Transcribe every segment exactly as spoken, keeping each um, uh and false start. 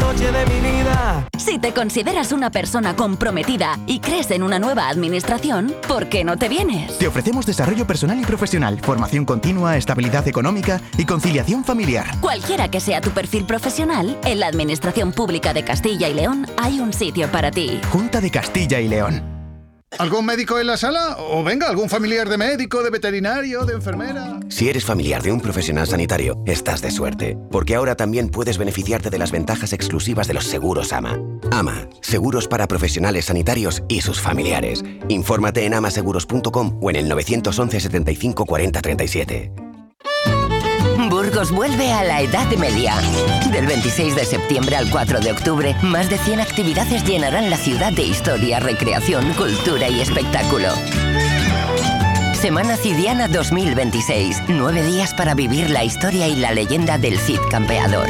noche de mi vida. Si te consideras una persona comprometida y crees en una nueva administración, ¿por qué no te vienes? Te ofrecemos desarrollo personal y profesional, formación continua, estabilidad económica y conciliación familiar. Cualquiera que sea tu perfil profesional, en la Administración Pública de Castilla y León hay un sitio para ti. Junta de Castilla y León. ¿Algún médico en la sala? O venga, algún familiar de médico, de veterinario, de enfermera. Si eres familiar de un profesional sanitario, estás de suerte, porque ahora también puedes beneficiarte de las ventajas exclusivas de los seguros A M A. A M A, seguros para profesionales sanitarios y sus familiares. Infórmate en amaseguros punto com o en el nueve once setenta y cinco cuarenta treinta y siete. Burgos vuelve a la Edad Media. Del veintiséis de septiembre al cuatro de octubre, más de cien actividades llenarán la ciudad de historia, recreación, cultura y espectáculo. Semana Cidiana dos mil veintiséis. Nueve días para vivir la historia y la leyenda del Cid Campeador.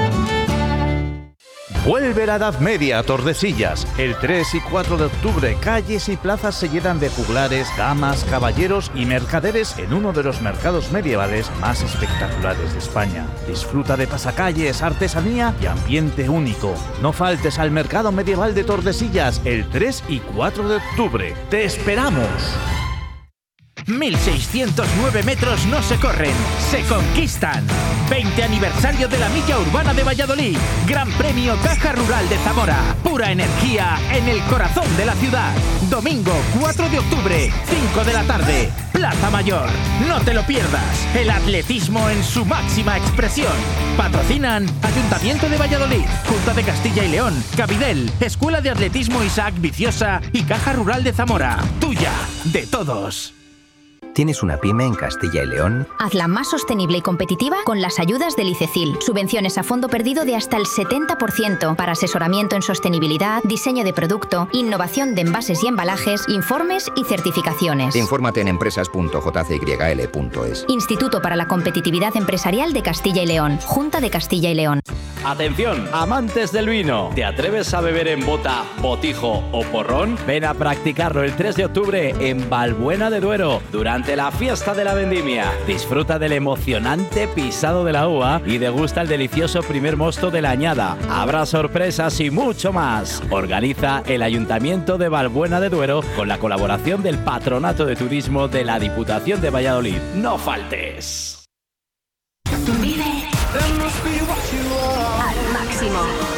Vuelve la Edad Media a Tordesillas. El tres y cuatro de octubre, calles y plazas se llenan de juglares, damas, caballeros y mercaderes en uno de los mercados medievales más espectaculares de España. Disfruta de pasacalles, artesanía y ambiente único. No faltes al mercado medieval de Tordesillas el tres y cuatro de octubre. ¡Te esperamos! mil seiscientos nueve metros no se corren, se conquistan. veinte aniversario de la Milla Urbana de Valladolid. Gran Premio Caja Rural de Zamora. Pura energía en el corazón de la ciudad. Domingo cuatro de octubre, cinco de la tarde. Plaza Mayor. No te lo pierdas. El atletismo en su máxima expresión. Patrocinan Ayuntamiento de Valladolid, Junta de Castilla y León, Cabidel, Escuela de Atletismo Isaac Viciosa y Caja Rural de Zamora. Tuya, de todos. ¿Tienes una pyme en Castilla y León? Hazla más sostenible y competitiva con las ayudas del ICECIL. Subvenciones a fondo perdido de hasta el setenta por ciento para asesoramiento en sostenibilidad, diseño de producto, innovación de envases y embalajes, informes y certificaciones. Infórmate en empresas punto j c y l punto es. Instituto para la Competitividad Empresarial de Castilla y León. Junta de Castilla y León. Atención, amantes del vino. ¿Te atreves a beber en bota, botijo o porrón? Ven a practicarlo el tres de octubre en Valbuena de Duero durante la fiesta de la vendimia. Disfruta del emocionante pisado de la uva y degusta el delicioso primer mosto de la añada. Habrá sorpresas y mucho más. Organiza el Ayuntamiento de Valbuena de Duero con la colaboración del Patronato de Turismo de la Diputación de Valladolid. ¡No faltes! Vive al máximo.